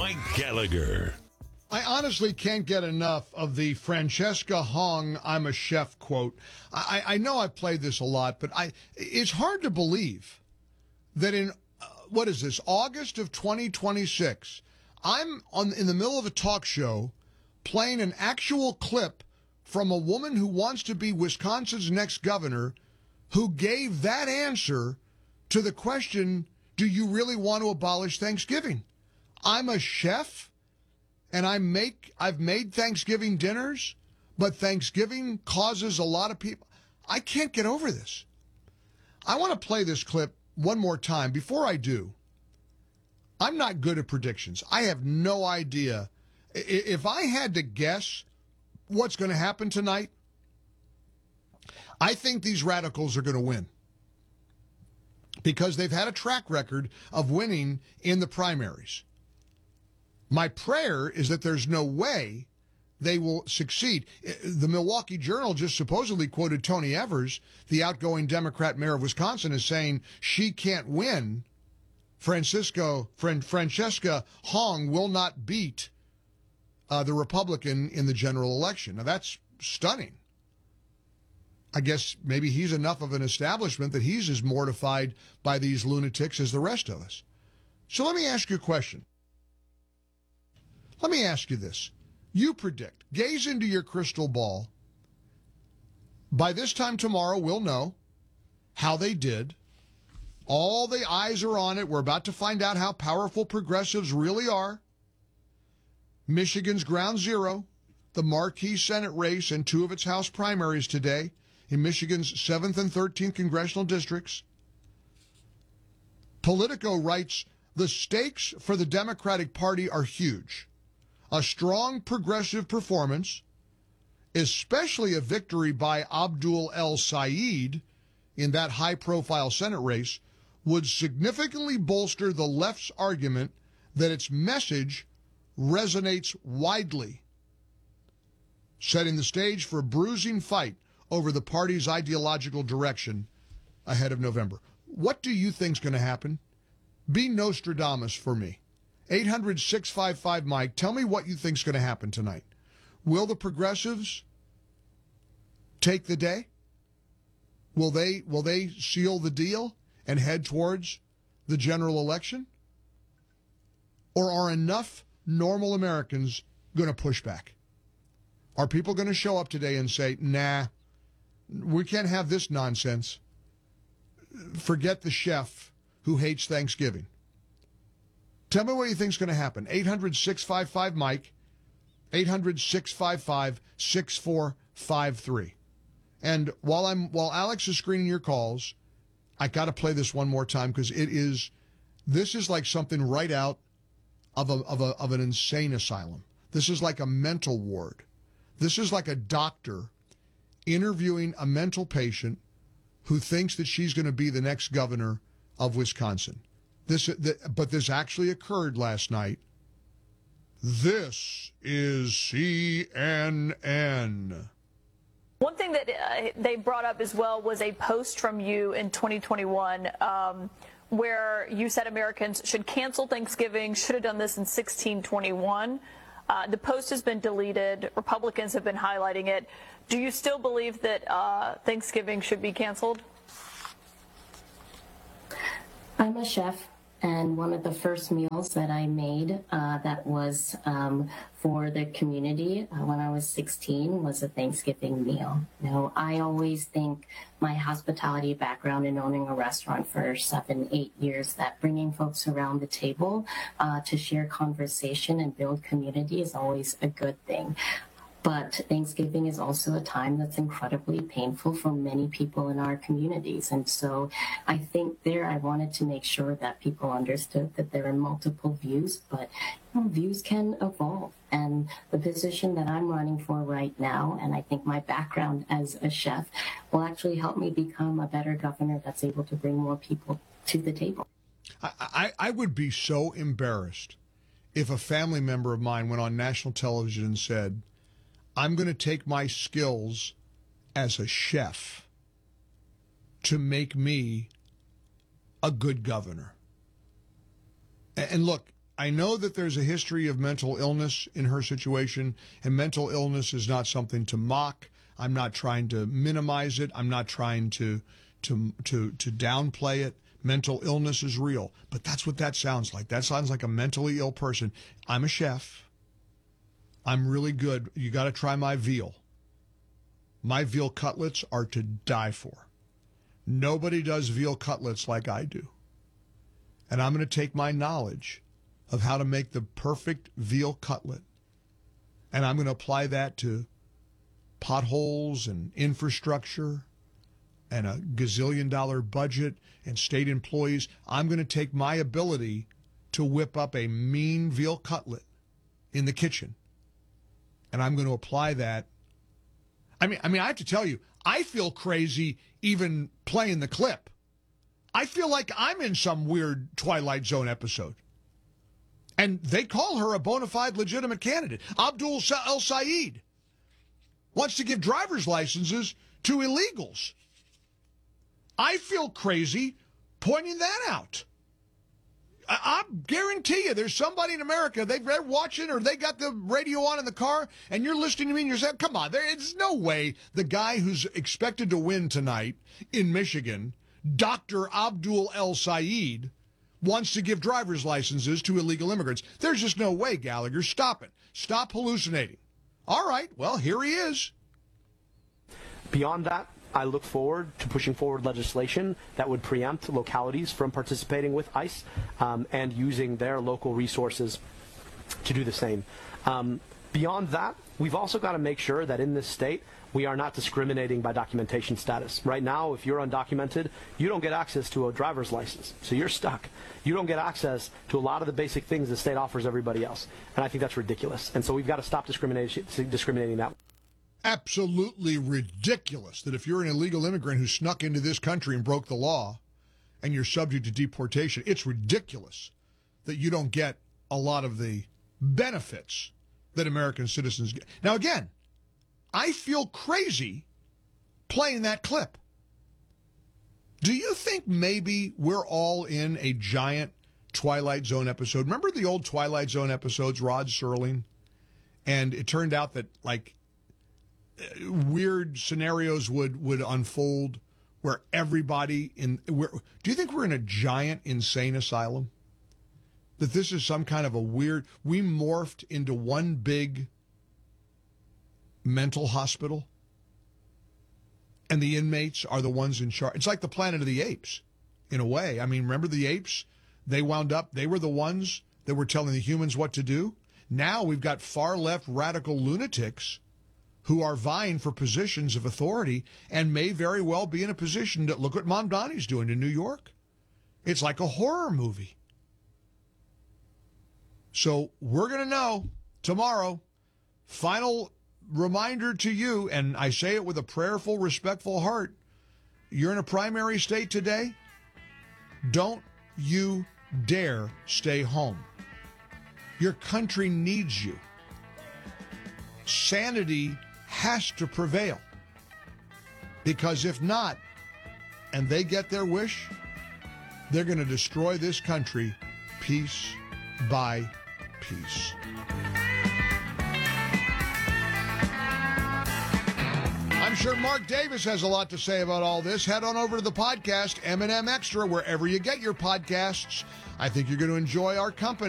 Mike Gallagher. I honestly can't get enough of the Francesca Hong "I'm a chef" quote. I know I've played this a lot, but it's hard to believe that in, what is this, August of 2026, I'm in the middle of a talk show playing an actual clip from a woman who wants to be Wisconsin's next governor who gave that answer to the question, do you really want to abolish Thanksgiving? I'm a chef, and I've made Thanksgiving dinners, but Thanksgiving causes a lot of people. I can't get over this. I want to play this clip one more time. Before I do, I'm not good at predictions. I have no idea. If I had to guess what's going to happen tonight, I think these radicals are going to win because they've had a track record of winning in the primaries. My prayer is that there's no way they will succeed. The Milwaukee Journal just supposedly quoted Tony Evers, the outgoing Democrat mayor of Wisconsin, as saying she can't win. Francesca Hong will not beat the Republican in the general election. Now, that's stunning. I guess maybe he's enough of an establishment that he's as mortified by these lunatics as the rest of us. So let me ask you a question. Let me ask you this. You predict, gaze into your crystal ball. By this time tomorrow, we'll know how they did. All the eyes are on it. We're about to find out how powerful progressives really are. Michigan's ground zero, the marquee Senate race and two of its House primaries today in Michigan's 7th and 13th congressional districts. Politico writes, the stakes for the Democratic Party are huge. A strong progressive performance, especially a victory by Abdul El Sayed in that high-profile Senate race, would significantly bolster the left's argument that its message resonates widely, setting the stage for a bruising fight over the party's ideological direction ahead of November. What do you think's going to happen? Be Nostradamus for me. 800-655-Mike. Tell me what you think's going to happen tonight. Will the progressives take the day? Will they seal the deal and head towards the general election? Or are enough normal Americans going to push back? Are people going to show up today and say, nah, we can't have this nonsense. Forget the chef who hates Thanksgiving. Tell me what you think's going to happen. 800-655-Mike, 800-655-6453. And while Alex is screening your calls, I got to play this one more time because this is like something right out of an insane asylum. This is like a mental ward. This is like a doctor interviewing a mental patient who thinks that she's going to be the next governor of Wisconsin. But this actually occurred last night. This is CNN. One thing that they brought up as well was a post from you in 2021 where you said Americans should cancel Thanksgiving, should have done this in 1621. The post has been deleted. Republicans have been highlighting it. Do you still believe that Thanksgiving should be canceled? I'm a chef, and one of the first meals that I made that was for the community when I was 16 was a Thanksgiving meal. You know, I always think my hospitality background in owning a restaurant for 7-8 years, that bringing folks around the table to share conversation and build community is always a good thing. But Thanksgiving is also a time that's incredibly painful for many people in our communities. And so I think I wanted to make sure that people understood that there are multiple views, but views can evolve. And the position that I'm running for right now, and I think my background as a chef, will actually help me become a better governor that's able to bring more people to the table. I would be so embarrassed if a family member of mine went on national television and said, I'm going to take my skills as a chef to make me a good governor. And look, I know that there's a history of mental illness in her situation, and mental illness is not something to mock. I'm not trying to minimize it. I'm not trying to downplay it. Mental illness is real, but that's what that sounds like. That sounds like a mentally ill person. I'm a chef. I'm really good. You got to try my veal. My veal cutlets are to die for. Nobody does veal cutlets like I do. And I'm going to take my knowledge of how to make the perfect veal cutlet, and I'm going to apply that to potholes and infrastructure and a gazillion-dollar budget and state employees. I'm going to take my ability to whip up a mean veal cutlet in the kitchen, and I'm going to apply that. I mean, I have to tell you, I feel crazy even playing the clip. I feel like I'm in some weird Twilight Zone episode. And they call her a bona fide legitimate candidate. Abdul El Sayed wants to give driver's licenses to illegals. I feel crazy pointing that out. I guarantee you there's somebody in America, they're watching or they got the radio on in the car and you're listening to me and you're saying, come on, there's no way the guy who's expected to win tonight in Michigan, Dr. Abdul El Sayed, wants to give driver's licenses to illegal immigrants. There's just no way, Gallagher. Stop it. Stop hallucinating. All right, well, here he is. Beyond that, I look forward to pushing forward legislation that would preempt localities from participating with ICE and using their local resources to do the same. Beyond that, we've also got to make sure that in this state, we are not discriminating by documentation status. Right now, if you're undocumented, you don't get access to a driver's license. So you're stuck. You don't get access to a lot of the basic things the state offers everybody else. And I think that's ridiculous. And so we've got to stop discriminating that. Absolutely ridiculous that if you're an illegal immigrant who snuck into this country and broke the law and you're subject to deportation, it's ridiculous that you don't get a lot of the benefits that American citizens get. Now, again, I feel crazy playing that clip. Do you think maybe we're all in a giant Twilight Zone episode? Remember the old Twilight Zone episodes, Rod Serling? And it turned out that, like, weird scenarios would unfold where everybody do you think we're in a giant insane asylum? That this is some kind of a weird, we morphed into one big mental hospital and the inmates are the ones in charge. It's like the Planet of the Apes in a way. I mean, remember the apes? They were the ones that were telling the humans what to do. Now we've got far left radical lunatics who are vying for positions of authority and may very well be in a position to look what Mamdani's doing in New York. It's like a horror movie. So we're going to know tomorrow. Final reminder to you, and I say it with a prayerful, respectful heart. You're in a primary state today. Don't you dare stay home. Your country needs you. Sanity has to prevail. Because if not, and they get their wish, they're going to destroy this country piece by piece. I'm sure Mark Davis has a lot to say about all this. Head on over to the podcast, M&M Extra, wherever you get your podcasts. I think you're going to enjoy our company.